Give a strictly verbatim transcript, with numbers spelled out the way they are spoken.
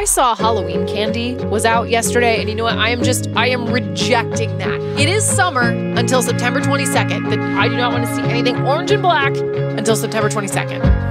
I saw Halloween candy was out yesterday, and you know what? I am just, I am rejecting that. It is summer until September twenty-second. That I do not want to see anything orange and black until September twenty-second.